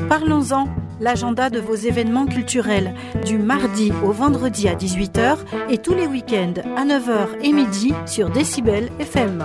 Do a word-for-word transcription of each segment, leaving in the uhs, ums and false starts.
Parlons-en, l'agenda de vos événements culturels, du mardi au vendredi à dix-huit heures et tous les week-ends à neuf heures et midi sur Décibel F M.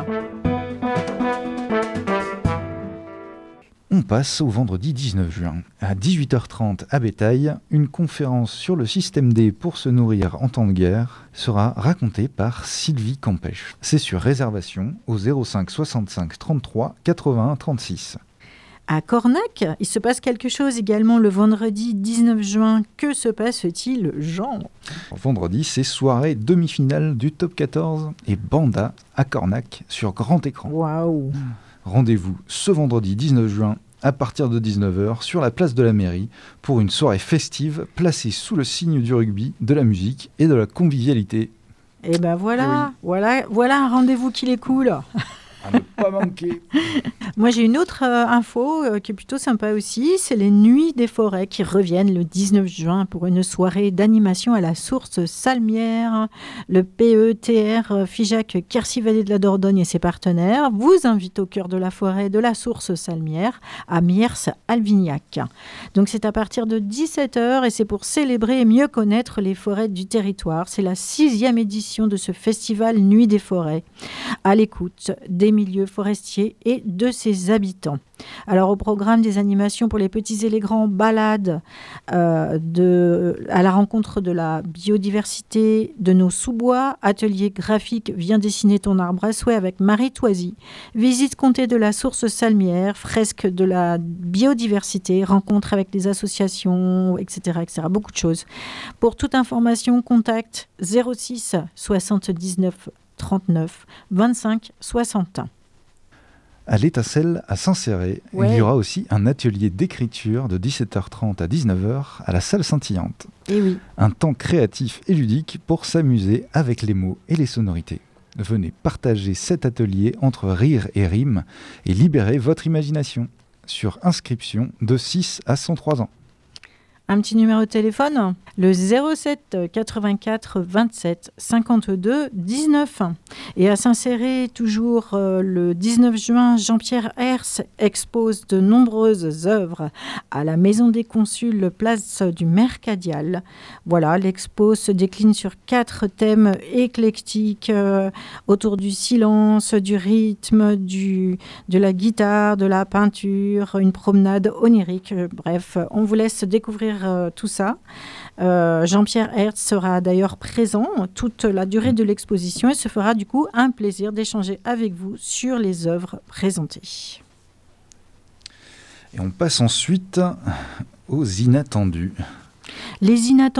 On passe au vendredi dix-neuf juin. À dix-huit heures trente à Bétail, une conférence sur le système D pour se nourrir en temps de guerre sera racontée par Sylvie Campèche. C'est sur réservation au zéro cinq soixante-cinq trente-trois quatre-vingt-un trente-six. À Cornac, il se passe quelque chose également le vendredi dix-neuf juin. Que se passe-t-il, Jean ? Vendredi, c'est soirée demi-finale du top quatorze et Banda à Cornac sur grand écran. Waouh ! Rendez-vous ce vendredi dix-neuf juin à partir de dix-neuf heures sur la place de la mairie pour une soirée festive placée sous le signe du rugby, de la musique et de la convivialité. Et ben voilà, oui. voilà, voilà un rendez-vous qui est cool. À ne pas manquer. Moi, j'ai une autre euh, info euh, qui est plutôt sympa aussi. C'est les Nuits des Forêts qui reviennent le dix-neuf juin pour une soirée d'animation à la source Salmière. Le P E T R Figeac Quercy Vallée de la Dordogne et ses partenaires vous invitent au cœur de la forêt de la source Salmière à Miers-Alvignac. Donc, c'est à partir de dix-sept heures et c'est pour célébrer et mieux connaître les forêts du territoire. C'est la sixième édition de ce festival Nuits des Forêts. À l'écoute des milieux forestiers et de ses habitants. Alors au programme des animations pour les petits et les grands, balades euh, de, à la rencontre de la biodiversité de nos sous-bois, atelier graphique Viens dessiner ton arbre à souhait avec Marie Toisy, visite comptée de la source Salmière, fresque de la biodiversité, rencontre avec les associations, et cetera, et cetera. Beaucoup de choses. Pour toute information, contact zéro six soixante-dix-neuf trente-neuf vingt-cinq soixante-un. À l'Étincelle, à Saint-Céré, ouais. Il y aura aussi un atelier d'écriture de dix-sept heures trente à dix-neuf heures à la salle scintillante. Et oui. Un temps créatif et ludique pour s'amuser avec les mots et les sonorités. Venez partager cet atelier entre rire et rime et libérer votre imagination. Sur inscription de six à cent trois ans. Un petit numéro de téléphone, le zéro sept quatre-vingt-quatre vingt-sept cinquante-deux dix-neuf. Et à Saint-Céré, toujours euh, le dix-neuf juin, Jean-Pierre Herse expose de nombreuses œuvres à la Maison des Consuls, place du Mercadial. Voilà, l'expo se décline sur quatre thèmes éclectiques euh, autour du silence, du rythme, du, de la guitare, de la peinture, une promenade onirique. Bref, on vous laisse découvrir Euh, tout ça. Euh, Jean-Pierre Hertz sera d'ailleurs présent toute la durée de l'exposition et se fera du coup un plaisir d'échanger avec vous sur les œuvres présentées. Et on passe ensuite aux inattendus. Les inattendus